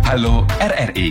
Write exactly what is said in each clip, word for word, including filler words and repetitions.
Halo R R I.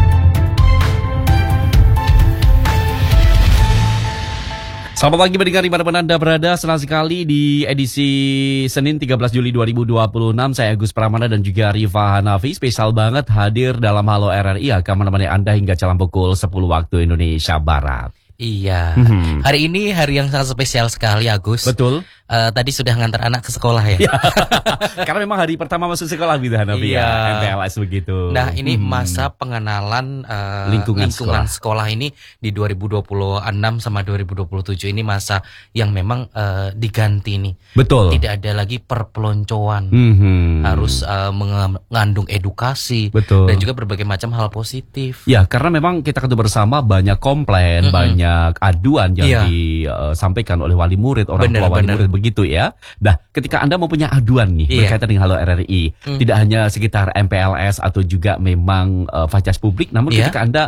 Selamat pagi pendengar dimanapun Anda berada. Senang sekali di edisi Senin tiga belas Juli dua ribu dua puluh enam. Saya Agus Pramana dan juga Rifa Hanafi spesial banget hadir dalam Halo R R I akan menemani Anda hingga jalan pukul sepuluh waktu Indonesia Barat. Iya, Hmm. hari ini hari yang sangat spesial sekali Agus. Betul. Uh, tadi sudah ngantar anak ke sekolah ya. Karena memang hari pertama masuk sekolah gitu Hanafi Iya. ya, M P L S begitu. Nah ini Hmm. masa pengenalan uh, Lingkungan lingkungan sekolah. ini di dua ribu dua puluh enam sama dua ribu dua puluh tujuh ini masa yang memang uh, diganti nih. Betul. Tidak ada lagi perpeloncoan. Hmm. Harus uh, mengandung edukasi. Betul. Dan juga berbagai macam hal positif. Ya, karena memang kita ketahui bersama banyak komplain, Mm-mm. banyak aduan yang Iya. disampaikan oleh wali murid, orang Bener, tua wali bener. murid begitu ya. Nah, ketika Anda mau punya aduan nih Iya. berkaitan dengan Halo R R I, Mm. tidak hanya sekitar M P L S atau juga memang uh, fasilitas publik, namun Iya. ketika Anda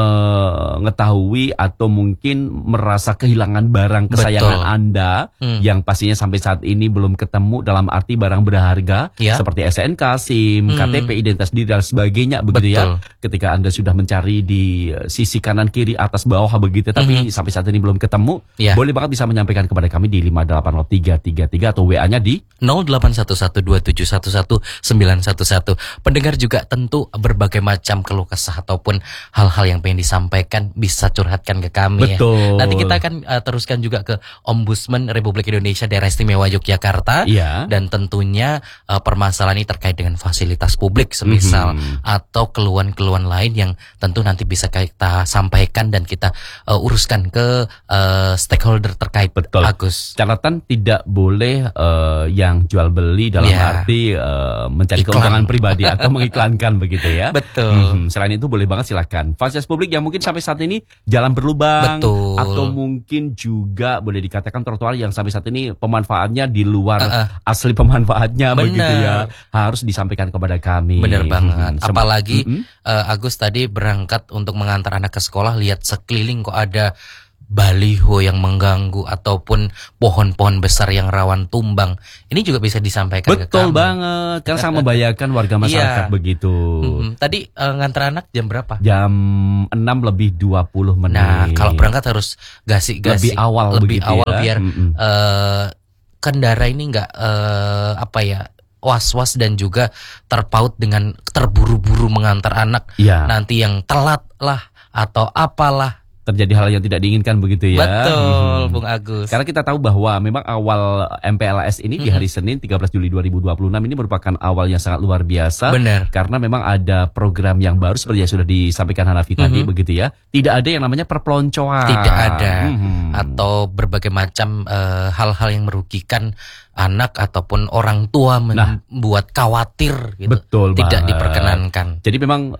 mengetahui atau mungkin merasa kehilangan barang kesayangan Betul. Anda Hmm. yang pastinya sampai saat ini belum ketemu dalam arti barang berharga Ya. seperti S N K, SIM, Hmm. K T P, identitas diri dan sebagainya begitu ya. Betul. Ketika Anda sudah mencari di eh, sisi kanan kiri atas bawah begitu tapi Mhm. sampai saat ini belum ketemu, Ya. boleh banget bisa menyampaikan kepada kami di lima delapan nol tiga tiga tiga atau W A-nya di nol delapan satu satu dua tujuh satu satu sembilan satu satu. Pendengar juga tentu berbagai macam keluh kesah ataupun hal-hal yang pengen disampaikan bisa curhatkan ke kami. Betul. Ya. Nanti kita akan uh, teruskan juga ke Ombudsman Republik Indonesia Daerah Istimewa Yogyakarta. Iya. Dan tentunya uh, permasalahan ini terkait dengan fasilitas publik semisal Mhm. atau keluhan-keluhan lain yang tentu nanti bisa kita sampaikan dan kita uh, uruskan ke uh, stakeholder terkait. Betul. Agus. Catatan tidak boleh eh, yang jual beli dalam Ya. arti eh, mencari Iklan. keuntungan pribadi atau mengiklankan begitu ya. Betul. Mhm. Selain itu boleh banget silakan. Fasilitas publik yang mungkin sampai saat ini jalan berlubang Betul. atau mungkin juga boleh dikatakan trotoar yang sampai saat ini pemanfaatnya di luar Uh-uh. asli pemanfaatnya Bener. begitu ya. Harus disampaikan kepada kami. Bener banget. Mhm. Sem- Apalagi Mhm. eh, Agus tadi berangkat untuk mengantar anak ke sekolah, lihat sekeliling kok ada baliho yang mengganggu ataupun pohon-pohon besar yang rawan tumbang. Ini juga bisa disampaikan ke Betul kami. banget. Kan sangat membahayakan warga masyarakat Iya. begitu. Mm-mm. Tadi eh, ngantar anak jam berapa? Jam enam lebih dua puluh menit. Nah, kalau berangkat harus gasi-gasi lebih awal lebih begitu awal ya. biar Mm-mm. eh, kendara ini nggak eh, apa ya was-was dan juga terpaut dengan terburu-buru mengantar anak. Iya. Nanti yang telat lah atau apalah. Terjadi hal yang tidak diinginkan begitu ya. Betul, Mhm. Bung Agus. Karena kita tahu bahwa memang awal M P L S ini di Mhm. hari Senin tiga belas Juli dua ribu dua puluh enam ini merupakan awal yang sangat luar biasa. Benar. Karena memang ada program yang baru seperti yang sudah disampaikan Hanafi tadi Mhm. begitu ya. Tidak ada yang namanya perpeloncoan. Tidak ada. Mhm. Atau berbagai macam eh, hal-hal yang merugikan anak ataupun orang tua Nah. membuat khawatir gitu. Betul Tidak banget. diperkenankan. Jadi memang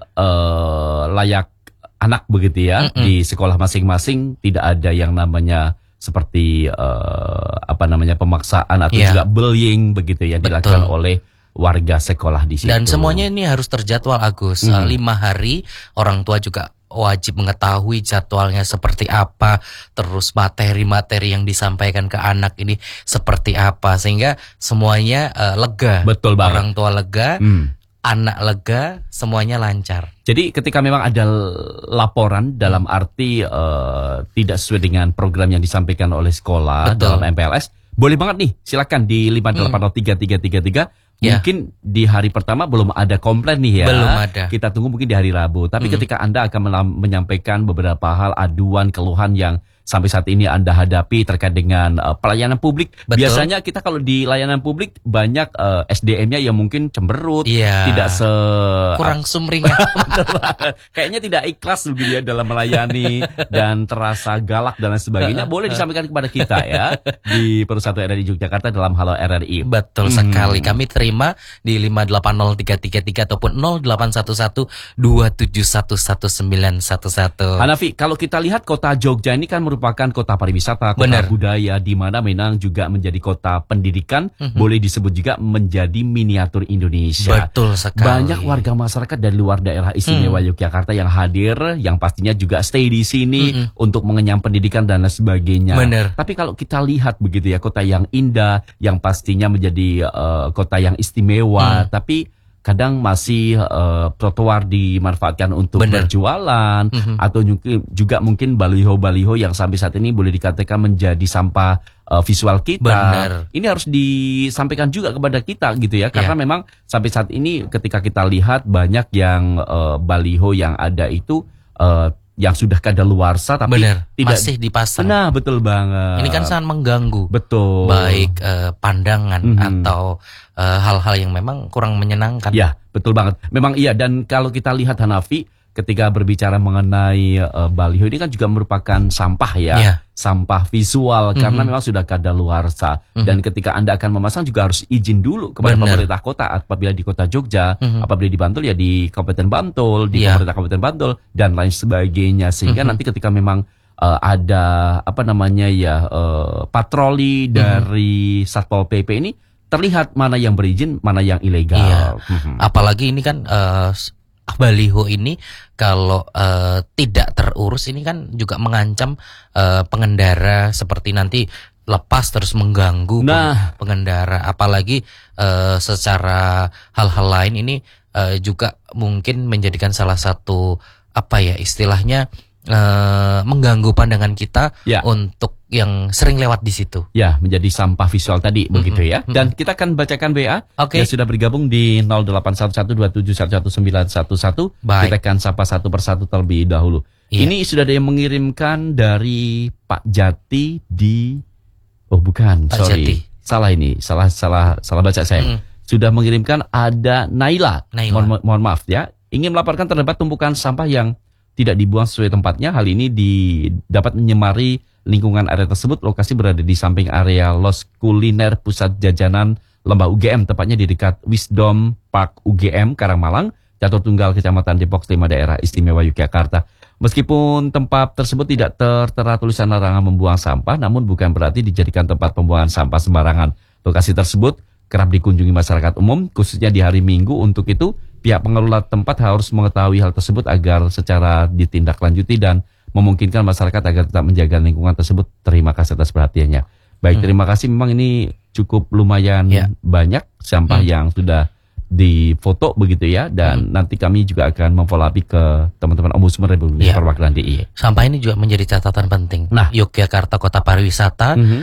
eh, layak anak begitu ya. Mm-mm. Di sekolah masing-masing tidak ada yang namanya seperti eh, apa namanya pemaksaan atau Iya. juga bullying begitu ya Betul. dilakukan oleh warga sekolah di situ. Dan semuanya ini harus terjadwal Agus. Mhm. Eh, lima hari orang tua juga wajib mengetahui jadwalnya seperti apa, terus materi-materi yang disampaikan ke anak ini seperti apa, sehingga semuanya eh, lega. Betul banget. Orang tua lega, Hmm. anak lega, semuanya lancar. Jadi ketika memang ada laporan dalam arti eh, tidak sesuai dengan program yang disampaikan oleh sekolah Betul. dalam M P L S, boleh banget nih silakan di lima delapan nol tiga tiga tiga tiga. Ya. Mungkin di hari pertama belum ada komplain nih ya. Belum ada. Kita tunggu mungkin di hari Rabu. Tapi Hmm. ketika Anda akan melam- menyampaikan beberapa hal aduan, keluhan yang sampai saat ini Anda hadapi terkait dengan uh, pelayanan publik. Betul. Biasanya kita kalau di layanan publik banyak uh, S D M-nya yang mungkin cemberut, Iya. tidak se Kurang sumringah. Betul banget. Kayaknya tidak ikhlas begitu ya dalam melayani dan terasa galak dan lain sebagainya. Boleh disampaikan kepada kita ya di Persatuan R R I Yogyakarta dalam Halo R R I. Betul Hmm. sekali. Kami terima di lima delapan nol tiga tiga tiga ataupun nol delapan satu satu dua tujuh satu satu sembilan satu satu. Hanafi, kalau kita lihat kota Jogja ini kan merupakan kota pariwisata, kota Benar. budaya, di mana Minang juga menjadi kota pendidikan, Mhm. boleh disebut juga menjadi miniatur Indonesia. Betul sekali. Banyak warga masyarakat dari luar daerah istimewa Yogyakarta yang hadir, yang pastinya juga stay di sini Mm-mm. untuk mengenyam pendidikan dan lain sebagainya. Benar. Tapi kalau kita lihat begitu ya, kota yang indah, yang pastinya menjadi eh, kota yang istimewa, Mm. tapi kadang masih uh, trotoar dimanfaatkan untuk Bener. berjualan, Mhm. atau juga mungkin baliho-baliho yang sampai saat ini boleh dikatakan menjadi sampah uh, visual kita. Bener. Ini harus disampaikan juga kepada kita gitu ya, karena Ya. memang sampai saat ini ketika kita lihat banyak yang uh, baliho yang ada itu uh, yang sudah kadaluarsa tapi Bener, tidak masih dipasang. Nah, betul banget. Ini kan sangat mengganggu. Betul. Baik eh, pandangan Mhm. atau eh, hal-hal yang memang kurang menyenangkan. Ya, betul banget. Memang iya, dan kalau kita lihat Hanafi, ketika berbicara mengenai uh, baliho ini kan juga merupakan sampah ya, Ya. sampah visual Mhm. karena memang sudah kadaluarsa. Mhm. Dan ketika Anda akan memasang juga harus izin dulu kepada Bener. pemerintah kota, apabila di kota Jogja, Mhm. apabila di Bantul ya di Kabupaten Bantul, di Ya. pemerintah Kabupaten Bantul dan lain sebagainya, sehingga Mhm. nanti ketika memang uh, ada apa namanya ya uh, patroli dari Satpol P P ini terlihat mana yang berizin, mana yang ilegal. Iya. Mhm. Apalagi ini kan eh, s- baliho ini kalau eh, tidak terurus ini kan juga mengancam eh, pengendara, seperti nanti lepas terus mengganggu peng- Nah. pengendara. Apalagi eh, secara hal-hal lain ini eh, juga mungkin menjadikan salah satu apa ya istilahnya eh, mengganggu pandangan kita Ya. untuk yang sering lewat di situ. Ya, menjadi sampah visual tadi, begitu ya. mhm. Dan kita akan bacakan W A Oke. yang sudah bergabung di nol delapan satu satu dua tujuh satu satu sembilan satu satu. Baik. Kita akan sapa satu persatu terlebih dahulu. Iya. Ini sudah ada yang mengirimkan dari Pak Jati di Oh, bukan, Pak sorry. Jati. Salah ini, salah salah salah baca saya. Mm. Sudah mengirimkan ada Naila. Naila. Mohon, mohon maaf ya. Ingin melaporkan terdapat tumpukan sampah yang tidak dibuang sesuai tempatnya. Hal ini di, dapat menyemari lingkungan area tersebut. Lokasi berada di samping area Los Kuliner Pusat Jajanan Lembah U G M, tepatnya di dekat Wisdom Park U G M Karangmalang, Catur Tunggal, Kecamatan Depok, Lima Daerah Istimewa Yogyakarta. Meskipun tempat tersebut tidak tertera tulisan larangan membuang sampah, namun bukan berarti dijadikan tempat pembuangan sampah sembarangan. Lokasi tersebut kerap dikunjungi masyarakat umum, khususnya di hari Minggu. Untuk itu, pihak pengelola tempat harus mengetahui hal tersebut agar secara ditindaklanjuti dan memungkinkan masyarakat agar tetap menjaga lingkungan tersebut. Terima kasih atas perhatiannya. Baik, terima kasih. Memang ini cukup lumayan Ya. banyak sampah Hmm. yang sudah difoto begitu ya, dan nanti kami juga akan memfollow up ke teman-teman Ombudsman Republik Ya. Perwakilan D I Y. Sampah ini juga menjadi catatan penting. Nah. Yogyakarta kota pariwisata, Mhm.